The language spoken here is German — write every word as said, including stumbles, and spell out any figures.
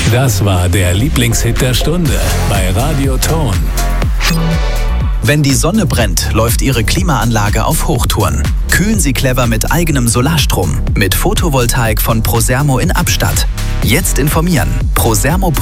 Das war der Lieblingshit der Stunde bei Radio Ton. Wenn die Sonne brennt, läuft Ihre Klimaanlage auf Hochtouren. Kühlen Sie clever mit eigenem Solarstrom. Mit Photovoltaik von Prosermo in Abstatt. Jetzt informieren. prosermo